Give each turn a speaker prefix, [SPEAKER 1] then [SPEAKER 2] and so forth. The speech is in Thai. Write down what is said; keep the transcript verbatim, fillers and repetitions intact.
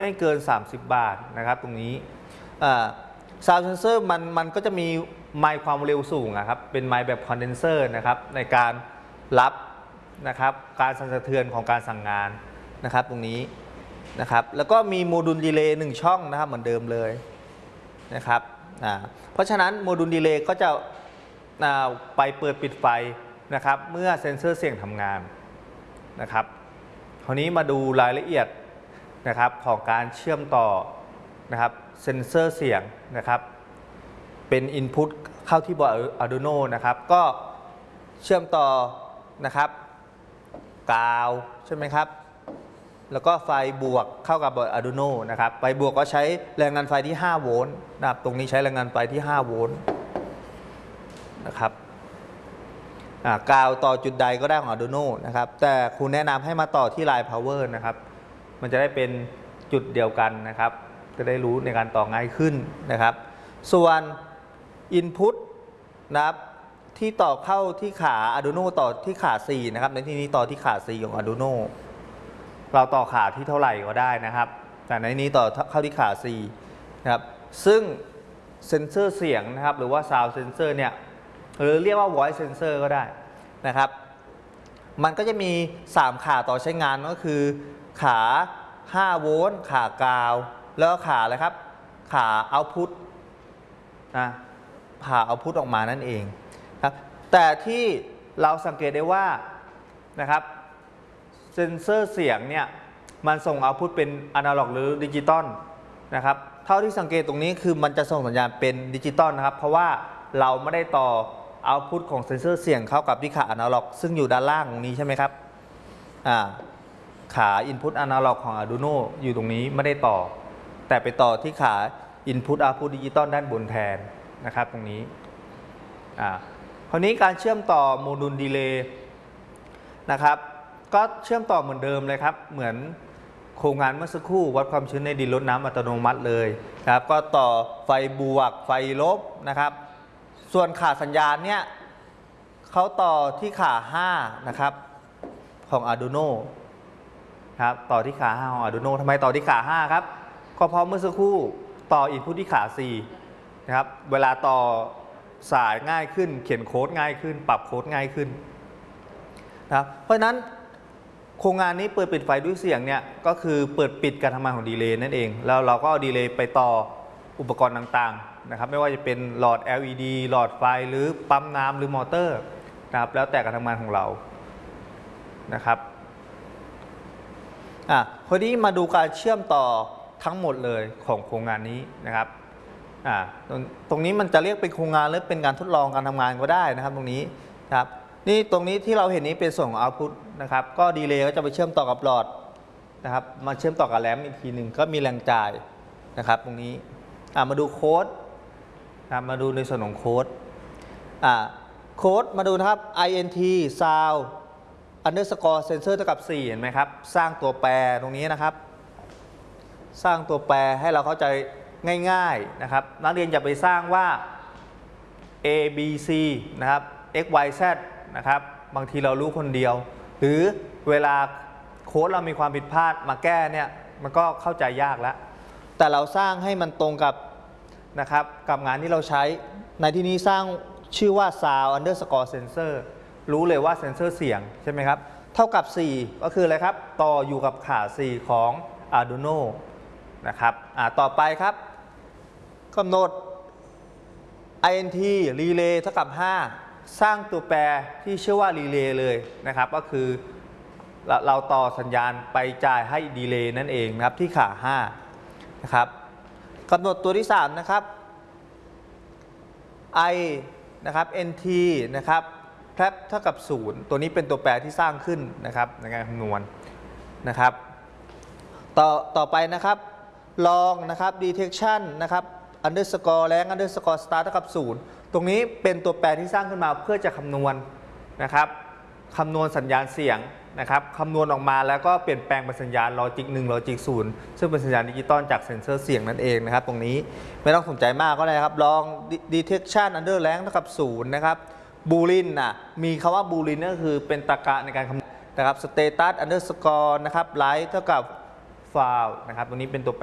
[SPEAKER 1] ไม่เกินสามสิบบาทนะครับตรงนี้ซาวด์เซนเซอร์มันมันก็จะมีไมค์ความเร็วสูงนะครับเป็นไมค์แบบคอนเดนเซอร์นะครับในการรับนะครับการสั่นสะเทือนของการสั่งงานนะครับตรงนี้นะครับแล้วก็มีโมดูลดีเลย์หนึ่งช่องนะครับเหมือนเดิมเลยนะครับเพราะฉะนั้นโมดูลดีเลย์ก็จะไปเปิดปิดไฟนะครับเมื่อเซ็นเซอร์เสียงทำงานนะครับคราวนี้มาดูรายละเอียดนะครับของการเชื่อมต่อนะครับเซ็นเซอร์เสียงนะครับเป็น Input เข้าที่บอร์ด Arduino นะครับก็เชื่อมต่อนะครับกาวใช่ไหมครับแล้วก็ไฟบวกเข้ากับบอร์ด Arduino นะครับไฟบวกก็ใช้แรงงานไฟที่ห้าโวลต์นะครับตรงนี้ใช้แรงงานไฟที่ห้าโวลต์นะครับกาวต่อจุดใดก็ได้ของ Arduino นะครับแต่คุณแนะนำให้มาต่อที่ Line Power นะครับมันจะได้เป็นจุดเดียวกันนะครับจะได้รู้ในการต่อง่ายขึ้นนะครับส่วน Input นะครับที่ต่อเข้าที่ขา Arduino ต่อที่ขา C นะครับในที่นี้ต่อที่ขา C ของ Arduino เราต่อขาที่เท่าไหร่ก็ได้นะครับแต่ในนี้ต่อเข้าที่ขา C นะครับซึ่งเซนเซอร์เสียงนะครับหรือว่า Sound Sensor เนี่ยหรือเรียกว่า Voice Sensor ก็ได้นะครับมันก็จะมีสามขาต่อใช้งานก็คือขาห้าโวลต์ขากาวแล้วก็ขาอะไรครับขาเอาพุตนะขาเอาพุตออกมานั่นเองครับแต่ที่เราสังเกตได้ว่านะครับเซนเซอร์เสียงเนี่ยมันส่งเอาพุตเป็นอนาล็อกหรือดิจิตอลนะครับเท่าที่สังเกตตรงนี้คือมันจะส่งสัญญาณเป็นดิจิตอลนะครับเพราะว่าเราไม่ได้ต่อเอาพุตของเซนเซอร์เสียงเข้ากับที่ขาอนาล็อกซึ่งอยู่ด้านล่างตรงนี้ใช่ไหมครับอ่าขา Input Analog ของ Arduino อยู่ตรงนี้ไม่ได้ต่อแต่ไปต่อที่ขา Input Output Digital ด้านบนแทนนะครับตรงนี้อ่าคราวนี้การเชื่อมต่อโมดูลดีเลย์นะครับก็เชื่อมต่อเหมือนเดิมเลยครับเหมือนโครงงานเมื่อสักครู่วัดความชื้นในดินรดน้ำอัตโนมัติเลยนะครับก็ต่อไฟบวกไฟลบนะครับส่วนขาสัญญาณเนี่ยเขาต่อที่ขาห้านะครับของ Arduinoครับต่อที่ขาห้าของ Arduino ทำไมต่อที่ขาห้าครับก็เพราะเมื่อสักครู่ต่อ Input ที่ขา C นะครับเวลาต่อสายง่ายขึ้นเขียนโค้ดง่ายขึ้นปรับโค้ดง่ายขึ้นนะครับเพราะฉะนั้นโครงงานนี้เปิดปิดไฟด้วยเสียงเนี่ยก็คือเปิดปิดการทำงานของดีเลย์นั่นเองแล้วเราก็เอาดีเลย์ไปต่ออุปกรณ์ต่างๆนะครับไม่ว่าจะเป็นหลอด แอล อี ดี หลอดไฟหรือปั๊มน้ำหรือมอเตอร์นะครับแล้วแต่การทำงานของเรานะครับอ่ะพอดีมาดูการเชื่อมต่อทั้งหมดเลยของโครงงานนี้นะครับอ่าตรงตรงนี้มันจะเรียกเป็นโครงงานหรือเป็นการทดลองการทำงานก็ได้นะครับตรงนี้ครับนี่ตรงนี้ที่เราเห็นนี้เป็นส่วนของ output นะครับก็ดีเลย์ก็จะไปเชื่อมต่อกับหลอดนะครับมาเชื่อมต่อกับแรมอีกทีหนึ่งก็มีแรงจ่ายนะครับตรงนี้อ่ามาดูโค้ดนะมาดูในส่วนของโค้ดอ่าโค้ดมาดูนะครับ int sound underscore sensor เท่ากับสี่เห็นไหมครับสร้างตัวแปรตรงนี้นะครับสร้างตัวแปรให้เราเข้าใจง่ายๆนะครับนักเรียนอย่าไปสร้างว่า a b c นะครับ x y z นะครับบางทีเรารู้คนเดียวหรือเวลาโค้ดเรามีความผิดพลาดมาแก้เนี่ยมันก็เข้าใจยากแล้วแต่เราสร้างให้มันตรงกับนะครับกับงานที่เราใช้ในที่นี้สร้างชื่อว่า sound underscore sensorรู้เลยว่าเซ็นเซอร์เสียงใช่ไหมครับเท่ากับสี่ก็คืออะไรครับต่ออยู่กับขาสี่ของ Arduino นะครับอ่าต่อไปครับกำหนด int relay เท่ากับห้าสร้างตัวแปรที่ชื่อว่า relay เลยนะครับก็คือเราเราต่อสัญญาณไปจ่ายให้ delay นั่นเองนะครับที่ขาห้านะครับกำหนดตัวที่สามนะครับ i นะครับ nt นะครับแพลเท่ากับศูนย์ตัวนี้เป็นตัวแปรที่สร้างขึ้นนะครับในการคำนวณนะครับต่อต่อไปนะครับลองนะครับ detection นะครับ underscore แรง underscore start เท่ากับศูนย์ตรงนี้เป็นตัวแปรที่สร้างขึ้นมาเพื่อจะคำนวณนะครับคำนวณสัญญาณเสียงนะครับคำนวณออกมาแล้วก็เปลี่ยนแปลงเป็นสัญญาณลอจิกหนึ่งลอจิกศูนย์ซึ่งเป็นสัญญาณดิจิตอลจากเซ็นเซอร์เสียงนั่นเองนะครับตรงนี้ไม่ต้องสนใจมากก็ได้ครับลอง detection under แรงเท่ากับศูนย์นะครับบูลินน่ะมีคำว่าบูลินก็คือเป็นตรรกะในการคำนวณนะครับ status underscore นะครับ light เท่ากับ file นะครับตรงนี้เป็นตัว